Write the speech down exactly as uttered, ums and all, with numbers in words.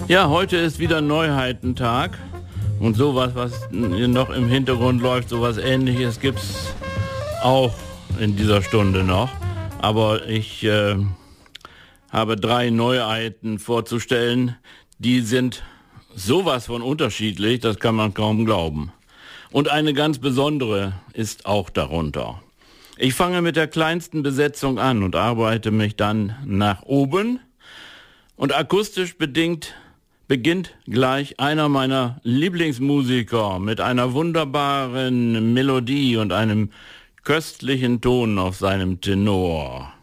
Ja, heute ist wieder Neuheitentag und sowas, was noch im Hintergrund läuft, sowas Ähnliches gibt's auch in dieser Stunde noch. Aber ich äh, habe drei Neuheiten vorzustellen, die sind sowas von unterschiedlich, das kann man kaum glauben. Und eine ganz besondere ist auch darunter. Ich fange mit der kleinsten Besetzung an und arbeite mich dann nach oben. Und akustisch bedingt beginnt gleich einer meiner Lieblingsmusiker mit einer wunderbaren Melodie und einem köstlichen Ton auf seinem Tenor.